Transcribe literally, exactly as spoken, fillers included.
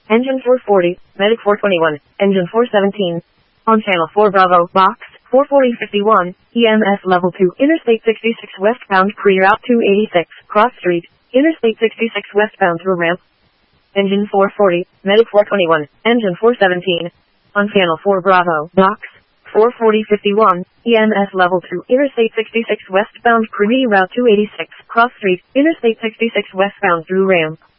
Engine four forty, Medic four twenty-one, Engine four seventeen. On Channel four Bravo, Box, four forty fifty-one, E M S Level two, Interstate sixty-six westbound clear out two eighty-six, Cross Street, Interstate sixty-six westbound through ramp. Engine four forty, Medic four twenty-one, Engine four seventeen. On Channel four Bravo, Box, four forty fifty-one, E M S Level two, Interstate sixty-six westbound Crewe Route two eighty-six, Cross Street, Interstate sixty-six westbound through ramp.